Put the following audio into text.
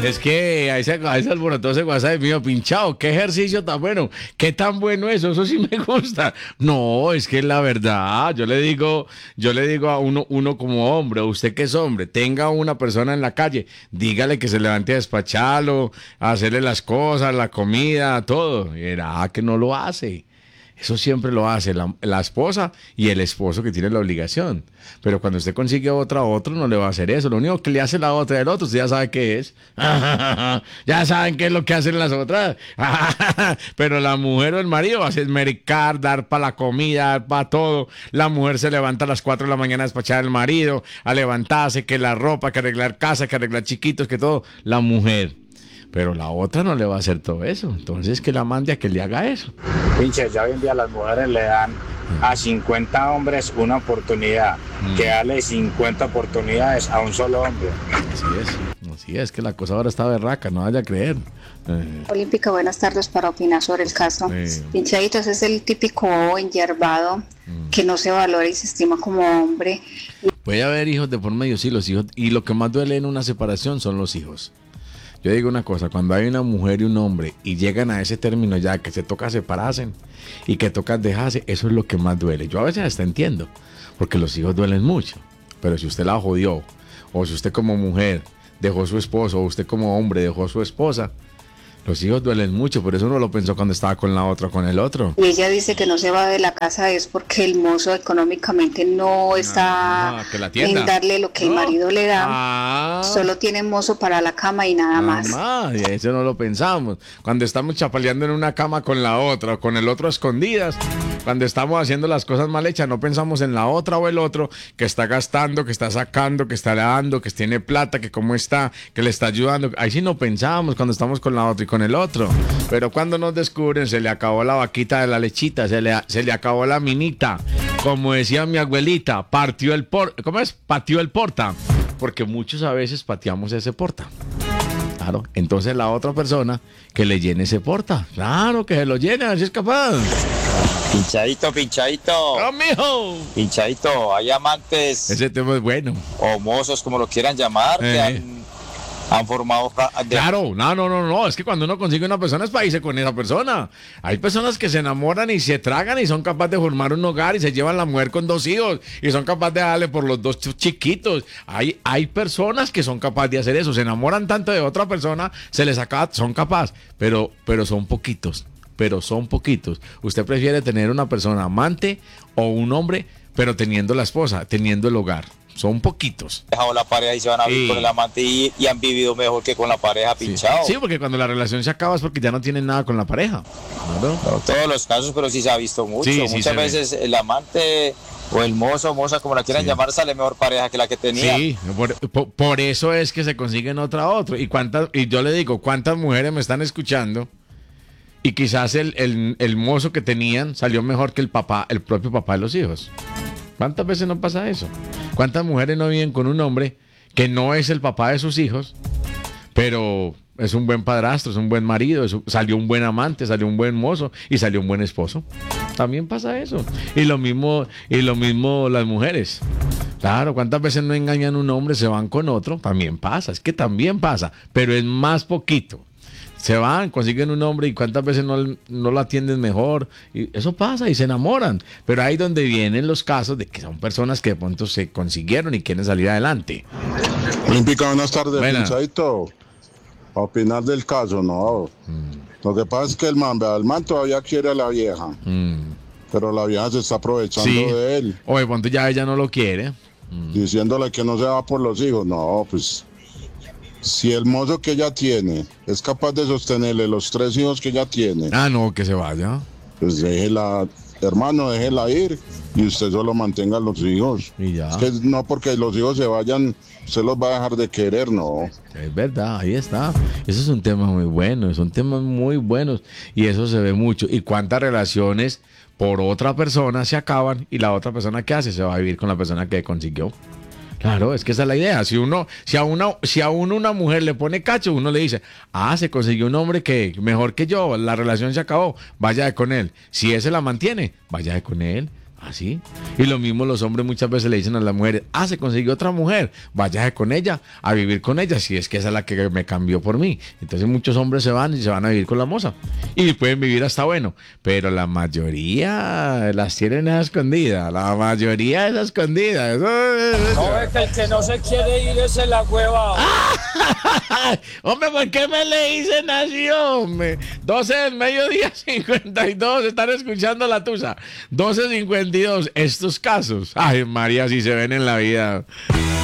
Es que a ese alborotó ese WhatsApp mío pinchado. Qué ejercicio tan bueno. Qué tan bueno eso sí me gusta. No, es que la verdad, yo le digo a uno como hombre, o usted que es hombre, tenga una persona en la calle, dígale que se levante a despacharlo, a hacerle las cosas, la comida, todo. Y verá que no lo hace. Eso siempre lo hace la esposa y el esposo que tiene la obligación. Pero cuando usted consigue otra a otro, no le va a hacer eso. Lo único que le hace la otra del otro, usted ya sabe qué es. Ya saben qué es lo que hacen las otras. Pero la mujer o el marido hace esmericar, dar para la comida, dar para todo. La mujer se levanta a las 4 de la mañana a despachar al marido, a levantarse, que la ropa, que arreglar casa, que arreglar chiquitos, que todo. La mujer. Pero la otra no le va a hacer todo eso. Entonces que la mande a que le haga eso. Pinche, ya hoy en día las mujeres le dan a 50 hombres una oportunidad, que darle 50 oportunidades a un solo hombre. Así es que la cosa ahora está berraca, no vaya a creer. Olímpica, buenas tardes para opinar sobre el caso. Pinchadito, ese es el típico bobo enyerbado que no se valora y se estima como hombre. Puede haber hijos de por medio, sí, los hijos. Y lo que más duele en una separación son los hijos. Yo digo una cosa, cuando hay una mujer y un hombre y llegan a ese término ya que se toca separarse y que toca dejarse, eso es lo que más duele. Yo a veces hasta entiendo, porque los hijos duelen mucho, pero si usted la jodió, o si usted como mujer dejó a su esposo, o usted como hombre dejó a su esposa, los hijos duelen mucho, por eso uno lo pensó cuando estaba con la otra, con el otro. Y ella dice que no se va de la casa es porque el mozo económicamente no está en darle lo que el marido le da. Solo tiene mozo para la cama y nada más. Y eso no lo pensamos. Cuando estamos chapaleando en una cama con la otra, o con el otro a escondidas, cuando estamos haciendo las cosas mal hechas, no pensamos en la otra o el otro que está gastando, que está sacando, que está dando, que tiene plata, que cómo está, que le está ayudando. Ahí sí no pensamos cuando estamos con la otra y con el otro. Pero cuando nos descubren, se le acabó la vaquita de la lechita, se le acabó la minita. Como decía mi abuelita, pateó el porta. Porque muchos a veces pateamos ese porta. Claro, entonces la otra persona que le llene ese porta. Claro, que se lo llene, así es capaz. Pinchadito. ¡Oh, mijo! Pinchadito, hay amantes. Ese tema es bueno. O mozos, como lo quieran llamar, que han formado... Claro, no, es que cuando uno consigue una persona es para irse con esa persona. Hay personas que se enamoran y se tragan y son capaces de formar un hogar y se llevan la mujer con 2 hijos y son capaces de darle por los 2 chiquitos. Hay personas que son capaces de hacer eso, se enamoran tanto de otra persona, se les acaba, son capaces, pero son poquitos. Usted prefiere tener una persona amante o un hombre, pero teniendo la esposa, teniendo el hogar. Son poquitos. Dejado la pareja y se van a vivir con el amante y han vivido mejor que con la pareja pinchado. Sí, porque cuando la relación se acaba es porque ya no tienen nada con la pareja. No todos los casos, pero sí se ha visto mucho. Muchas veces el amante o el mozo o moza, como la quieran llamar, sale mejor pareja que la que tenía. Sí, por eso es que se consiguen otra a otro. Y yo le digo, ¿cuántas mujeres me están escuchando? Y quizás el mozo que tenían salió mejor que el propio papá de los hijos. ¿Cuántas veces no pasa eso? ¿Cuántas mujeres no viven con un hombre que no es el papá de sus hijos, pero es un buen padrastro, es un buen marido, salió un buen amante, salió un buen mozo y salió un buen esposo? También pasa eso. Y lo mismo las mujeres. Claro, ¿cuántas veces no engañan a un hombre, se van con otro? También pasa, es que también pasa, pero es más poquito. Se van, consiguen un hombre y cuántas veces no lo atienden mejor. Y eso pasa y se enamoran. Pero ahí donde vienen los casos de que son personas que de pronto se consiguieron y quieren salir adelante. Olímpica, buenas tardes, Pinchadito. A opinar del caso, no. Lo que pasa es que el man todavía quiere a la vieja. Pero la vieja se está aprovechando de él. O de pronto ya ella no lo quiere. Diciéndole que no se va por los hijos. No, pues... Si el mozo que ella tiene es capaz de sostenerle los 3 hijos que ella tiene. No, que se vaya. Pues déjela ir y usted solo mantenga a los hijos. Y ya. Es que no porque los hijos se vayan, usted los va a dejar de querer, no. Es verdad, ahí está. Eso es un tema muy bueno, son temas muy buenos y eso se ve mucho. ¿Y cuántas relaciones por otra persona se acaban y la otra persona qué hace? Se va a vivir con la persona que consiguió. Claro, es que esa es la idea. Si a uno una mujer le pone cacho, uno le dice, se consiguió un hombre que mejor que yo, la relación se acabó, vaya de con él. Si ese la mantiene, vaya de con él. ¿Así? Y lo mismo los hombres muchas veces le dicen a las mujeres, se consiguió otra mujer, váyase con ella, a vivir con ella, si es que esa es la que me cambió por mí. Entonces muchos hombres se van a vivir con la moza. Y pueden vivir hasta bueno, pero la mayoría las tienen a escondida, la mayoría es a escondida. No, es que el que no se quiere ir es la hueva. Hombre, ¿por qué me le dicen así, hombre? 12 del mediodía, 52, están escuchando la tusa. 12:52, estos casos. Ay, María, si se ven en la vida.